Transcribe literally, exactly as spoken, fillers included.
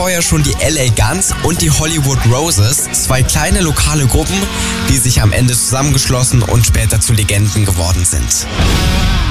Vorher schon die L A Guns und die Hollywood Roses, zwei kleine lokale Gruppen, die sich am Ende zusammengeschlossen und später zu Legenden geworden sind.